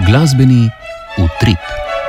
Glasbeni utrip.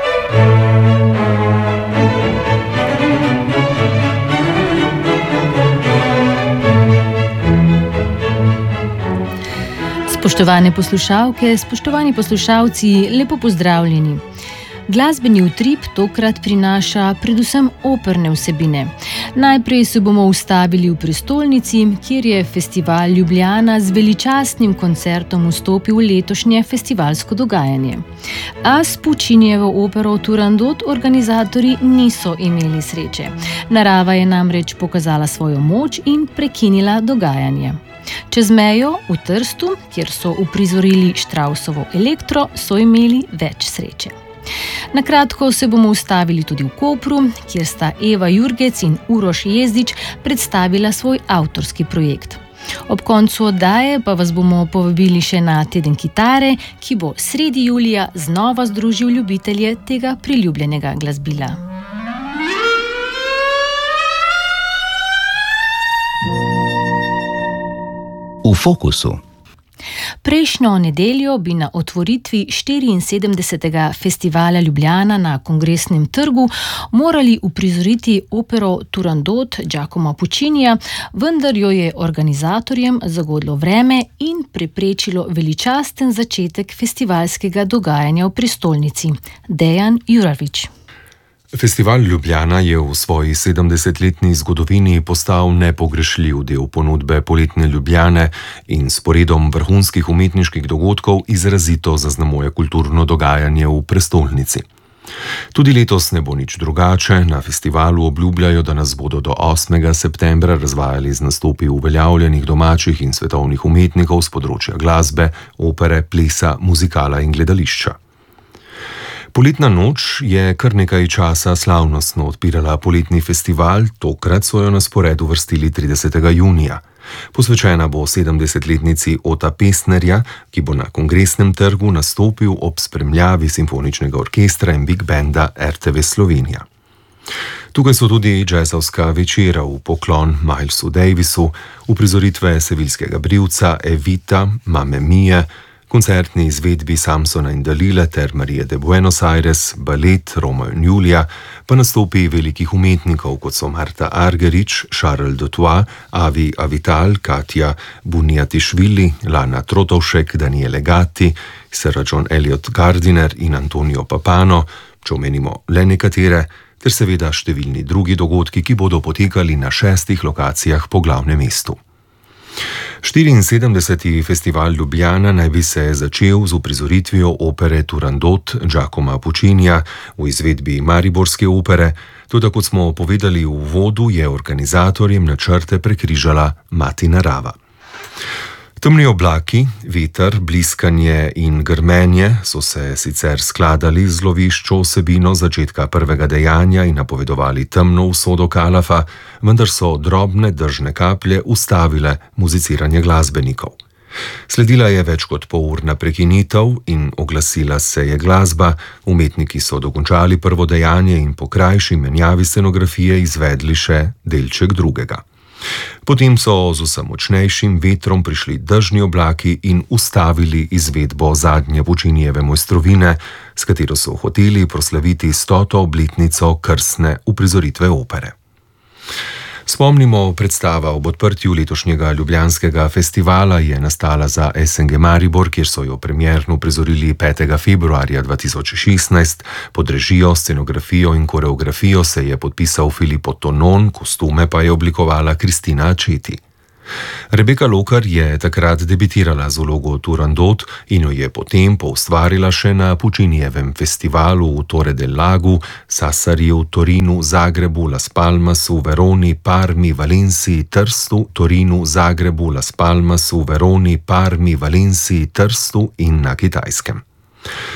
Spoštovane poslušalke, spoštovani poslušalci, lepo pozdravljeni. Glasbeni utrip tokrat prinaša predvsem operne vsebine. Najprej se bomo ustavili v prestolnici, kjer je Festival Ljubljana z veličastnim koncertom vstopil v letošnje festivalsko dogajanje. A s Puccinijevo opero Turandot organizatorji niso imeli sreče. Narava je namreč pokazala svojo moč in prekinila dogajanje. Čez mejo v Trstu, kjer so uprizorili Straussovo Elektro, so imeli več sreče. Na kratko se bomo ustavili tudi v Kopru, kjer sta Eva Jurgec in Uroš Jezdič predstavila svoj avtorski projekt. Ob koncu oddaje pa vas bomo povabili še na teden kitare, ki bo sredi julija znova združil ljubitelje tega priljubljenega glasbila. V fokusu. Prejšnjo nedeljo bi na otvoritvi 74. Festivala Ljubljana na Kongresnem trgu morali uprizoriti opero Turandot Giacomo Puccinija, vendar jo je organizatorjem zagodlo vreme in preprečilo veličasten začetek festivalskega dogajanja v prestolnici. Dejan Juravič. Festival Ljubljana je v svoji 70-letni zgodovini postal nepogrešljiv del ponudbe poletne Ljubljane in s poredom vrhunskih umetniških dogodkov izrazito zaznamuje kulturno dogajanje v prestolnici. Tudi letos ne bo nič drugače. Na festivalu obljubljajo, da nas bodo do 8. septembra razvajali z nastopi uveljavljenih domačih in svetovnih umetnikov s področja glasbe, opere, plesa, muzikala in gledališča. Poletna noč je kar nekaj časa slavnostno odpirala poletni festival, tokrat so jo na spored uvrstili 30. junija. Posvečena bo 70-letnici Ota Pestnerja, ki bo na Kongresnem trgu nastopil ob spremljavi simfoničnega orkestra in big banda RTV Slovenija. Tukaj so tudi džezovska večera v poklon Milesu Davisu, uprizoritve seviljskega brivca Evita, Mamma Mia, koncertni izvedbi Samsona in Dalile ter Marije de Buenos Aires, balet Romeo in Julija, pa nastopi velikih umetnikov, kot so Marta Argerich, Charles Dutoit, Avi Avital, Katja Bunjatišvili, Lana Trotovšek, Daniele Gatti, Sarah John Elliot Gardiner in Antonio Papano, če omenimo le nekatere, ter seveda številni drugi dogodki, ki bodo potekali na 6 lokacijah po glavnem mestu. 74. Festival Ljubljana naj bi se začel z uprizoritvijo opere Turandot Giacoma Puccinija v izvedbi mariborske opere, toda kot smo povedali v uvodu, je organizatorjem načrte prekrižala mati narava. Temni oblaki, veter, bliskanje in grmenje so se sicer skladali z zloviščo vsebino začetka prvega dejanja in napovedovali temno usodo Kalafa, vendar so drobne dežne kaplje ustavile muziciranje glasbenikov. Sledila je več kot polurna prekinitev in oglasila se je glasba, umetniki so dokončali prvo dejanje in po krajši menjavi scenografije izvedli še delček drugega. Potem so z vsem močnejšim vetrom prišli dežni oblaki in ustavili izvedbo zadnje Puccinijeve mojstrovine, s katero so hoteli proslaviti 100. obletnico krstne uprizoritve opere. Spomnimo, predstava ob odprtju letošnjega ljubljanskega festivala je nastala za SNG Maribor, kjer so jo premierno uprizorili 5. februarja 2016. Pod režijo, scenografijo in koreografijo se je podpisal Filippo Tonon, kostume pa je oblikovala Kristina Aceti. Rebeka Lokar je takrat debitirala z vlogo Turandot in jo je potem poustvarila še na Puccinijevem festivalu v Torre del Lagu, Sassariju, Torinu, Zagrebu, Las Palmasu, Veroni, Parmi, Valenciji, Trstu, Torinu, Zagrebu, Las Palmasu, Veroni, Parmi, Valenciji, Trstu in na Kitajskem.